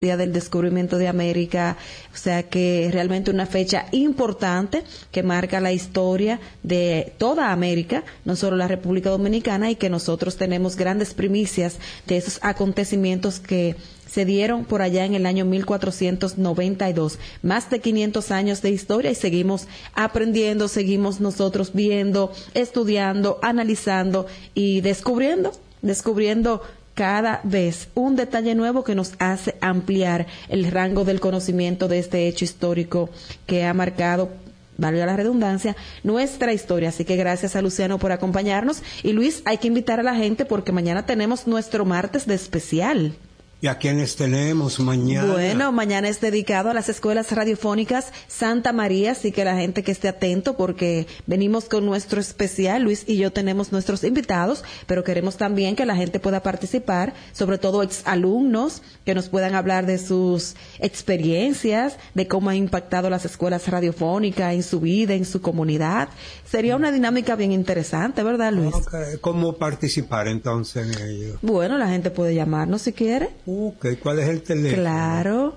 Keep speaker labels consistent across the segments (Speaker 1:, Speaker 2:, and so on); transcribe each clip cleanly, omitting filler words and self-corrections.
Speaker 1: Día del Descubrimiento de América, o sea que realmente una fecha importante que marca la historia de toda América, no solo la República Dominicana, y que nosotros tenemos grandes primicias de esos acontecimientos que se dieron por allá en el año 1492. Más de 500 años de historia y seguimos aprendiendo, seguimos nosotros viendo, estudiando, analizando y descubriendo cada vez un detalle nuevo que nos hace ampliar el rango del conocimiento de este hecho histórico que ha marcado, valga la redundancia, nuestra historia. Así que gracias a Luciano por acompañarnos. Y Luis, hay que invitar a la gente porque mañana tenemos nuestro martes de especial.
Speaker 2: ¿Y a quiénes tenemos mañana?
Speaker 1: Bueno, mañana es dedicado a las escuelas radiofónicas Santa María, así que la gente que esté atento porque venimos con nuestro especial. Luis y yo tenemos nuestros invitados, pero queremos también que la gente pueda participar, sobre todo exalumnos, que nos puedan hablar de sus experiencias, de cómo ha impactado las escuelas radiofónicas en su vida, en su comunidad. Sería una dinámica bien interesante, ¿verdad, Luis?
Speaker 2: Okay. ¿Cómo participar entonces en ello?
Speaker 1: Bueno, la gente puede llamarnos si quiere.
Speaker 2: Okay. ¿Cuál es el teléfono?
Speaker 1: Claro,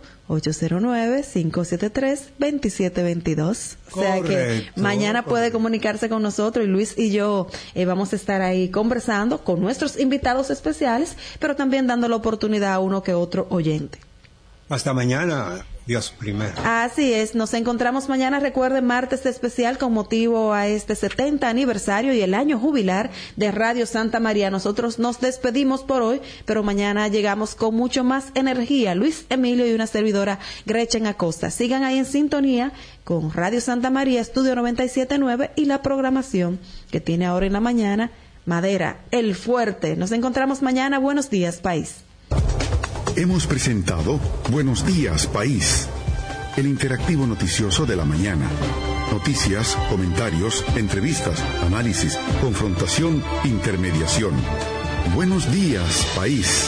Speaker 1: 809-573-2722. O sea que mañana puede comunicarse con nosotros y Luis y yo vamos a estar ahí conversando con nuestros invitados especiales, pero también dando la oportunidad a uno que otro oyente.
Speaker 2: Hasta mañana, Dios primero.
Speaker 1: Así es, nos encontramos mañana, recuerden, martes especial con motivo a este 70 aniversario y el año jubilar de Radio Santa María. Nosotros nos despedimos por hoy, pero mañana llegamos con mucho más energía. Luis Emilio y una servidora, Gretchen Acosta. Sigan ahí en sintonía con Radio Santa María, Estudio 97.9 y la programación que tiene ahora en la mañana, Madera, El Fuerte. Nos encontramos mañana. Buenos días, país.
Speaker 3: Hemos presentado Buenos Días, País, el interactivo noticioso de la mañana. Noticias, comentarios, entrevistas, análisis, confrontación, intermediación. Buenos Días, País.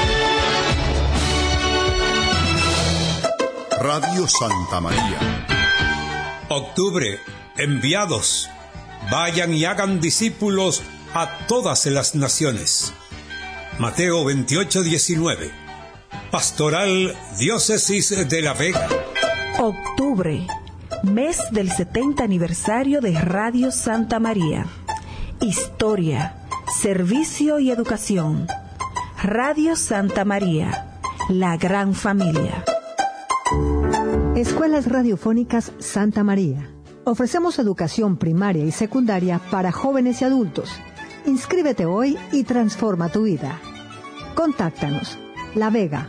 Speaker 4: Radio Santa María.
Speaker 5: Octubre, enviados. Vayan y hagan discípulos a todas las naciones. Mateo 28:19. Pastoral Diócesis de La Vega.
Speaker 6: Octubre, mes del 70 aniversario de Radio Santa María. Historia, servicio y educación. Radio Santa María, la gran familia.
Speaker 7: Escuelas Radiofónicas Santa María. Ofrecemos educación primaria y secundaria para jóvenes y adultos. Inscríbete hoy y transforma tu vida. Contáctanos. La Vega,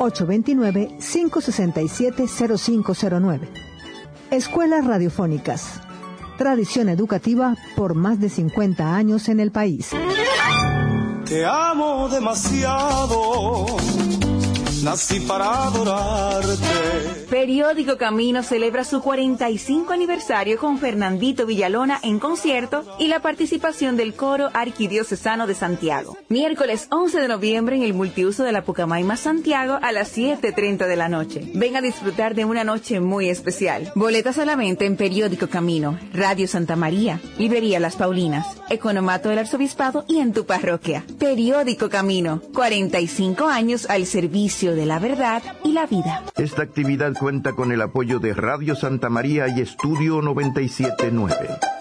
Speaker 7: 829-567-0509. Escuelas Radiofónicas. Tradición educativa por más de 50 años en el país.
Speaker 8: Te amo demasiado. Nací para adorarte.
Speaker 6: Periódico Camino celebra su 45 aniversario con Fernandito Villalona en concierto y la participación del Coro Arquidiocesano de Santiago. Miércoles 11 de noviembre en el multiuso de la Pucamaima Santiago a las 7:30 de la noche. Ven a disfrutar de una noche muy especial. Boletas solamente en Periódico Camino, Radio Santa María, Librería Las Paulinas, Economato del Arzobispado y en tu parroquia. Periódico Camino, 45 años al servicio de la verdad y la vida.
Speaker 9: Esta actividad cuenta con el apoyo de Radio Santa María y Estudio 97.9.